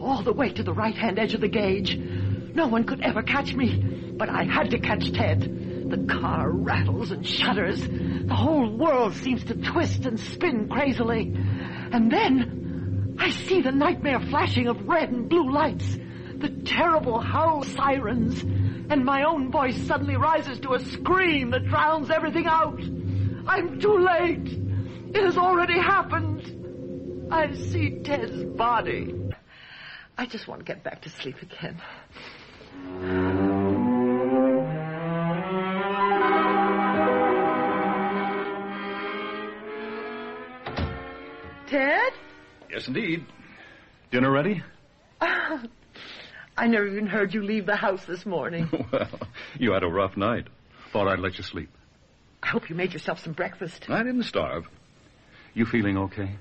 all the way to the right-hand edge of the gauge. No one could ever catch me, but I had to catch Ted. The car rattles and shudders. The whole world seems to twist and spin crazily. And then I see the nightmare flashing of red and blue lights, the terrible howl sirens, and my own voice suddenly rises to a scream that drowns everything out. I'm too late. It has already happened. I see Ted's body. I just want to get back to sleep again. Ted? Yes, indeed. Dinner ready? I never even heard you leave the house this morning. Well, you had a rough night. Thought I'd let you sleep. I hope you made yourself some breakfast. I didn't starve. You feeling okay?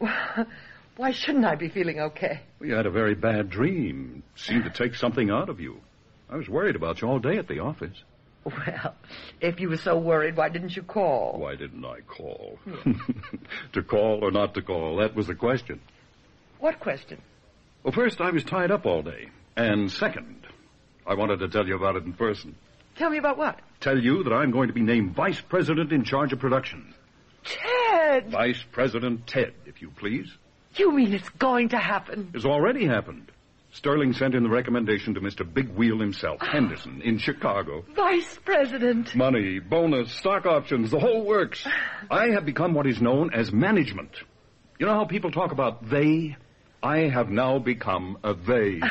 Why shouldn't I be feeling okay? Well, you had a very bad dream. Seemed to take something out of you. I was worried about you all day at the office. Well, if you were so worried, why didn't you call? Why didn't I call? To call or not to call, that was the question. What question? Well, first, I was tied up all day. And second, I wanted to tell you about it in person. Tell me about what? Tell you that I'm going to be named Vice President in charge of production. Ted! Vice President Ted, if you please. You mean it's going to happen? It's already happened. Sterling sent in the recommendation to Mr. Big Wheel himself, Henderson, in Chicago. Vice President. Money, bonus, stock options, the whole works. I have become what is known as management. You know how people talk about they? I have now become a they.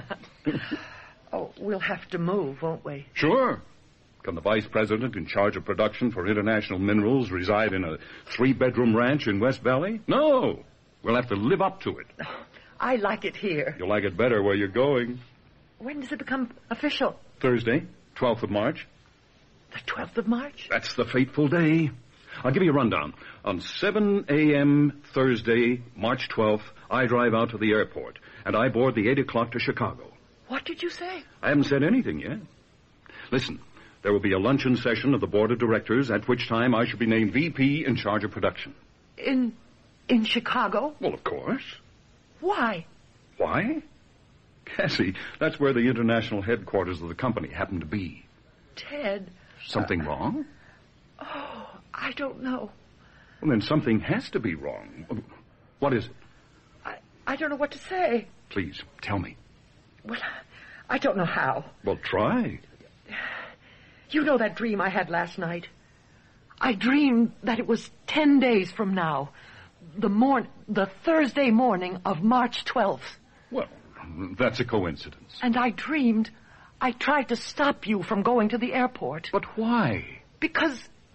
Oh, we'll have to move, won't we? Sure. Can the vice president in charge of production for International Minerals reside in a 3-bedroom ranch in West Valley? No. We'll have to live up to it. I like it here. You'll like it better where you're going. When does it become official? Thursday, 12th of March. The 12th of March? That's the fateful day. I'll give you a rundown. On 7 a.m. Thursday, March 12th, I drive out to the airport, and I board the 8 o'clock to Chicago. What did you say? I haven't said anything yet. Listen, there will be a luncheon session of the board of directors, at which time I shall be named VP in charge of production. In Chicago? Well, of course. Why? Why? Cassie, that's where the international headquarters of the company happen to be. Ted. Something wrong? Oh, I don't know. Well, then something has to be wrong. What is it? I don't know what to say. Please, tell me. Well, I don't know how. Well, try. You know that dream I had last night? I dreamed that it was 10 days from now. The Thursday morning of March 12th. Well, that's a coincidence. And I dreamed I tried to stop you from going to the airport. But why? Because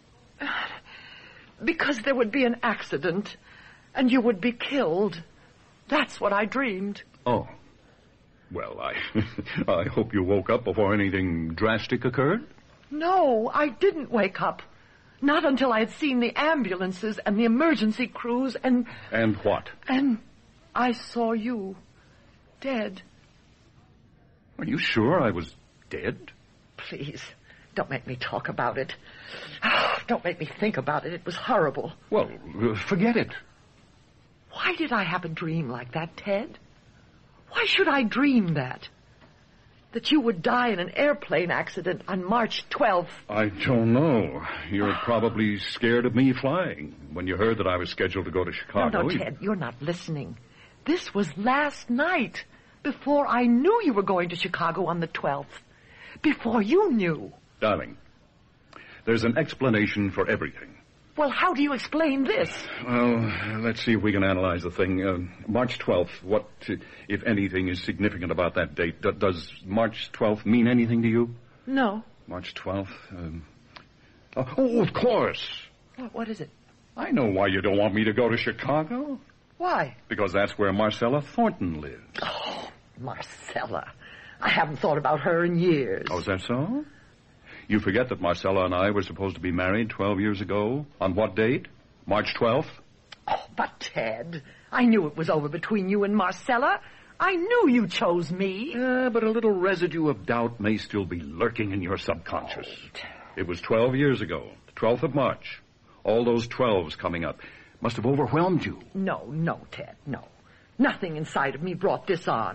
there would be an accident and you would be killed. That's what I dreamed. Oh. Well, I hope you woke up before anything drastic occurred. No, I didn't wake up. Not until I had seen the ambulances and the emergency crews and... And what? And I saw you. Dead. Are you sure I was dead? Please, don't make me talk about it. Don't make me think about it. It was horrible. Well, forget it. Why did I have a dream like that, Ted? Why should I dream that? That you would die in an airplane accident on March 12th. I don't know. You're probably scared of me flying when you heard that I was scheduled to go to Chicago. No, Ted, you're not listening. This was last night, before I knew you were going to Chicago on the 12th. Before you knew. Darling, there's an explanation for everything. Well, how do you explain this? Well, let's see if we can analyze the thing. March 12th, what, if anything, is significant about that date? Does March 12th mean anything to you? No. March 12th? Oh, of course. What is it? I know why you don't want me to go to Chicago. Why? Because that's where Marcella Thornton lives. Oh, Marcella. I haven't thought about her in years. Oh, is that so? You forget that Marcella and I were supposed to be married 12 years ago. On what date? March 12th? Oh, but Ted, I knew it was over between you and Marcella. I knew you chose me. But a little residue of doubt may still be lurking in your subconscious. Oh. It was 12 years ago, the 12th of March. All those 12s coming up must have overwhelmed you. No, Ted, no. Nothing inside of me brought this on.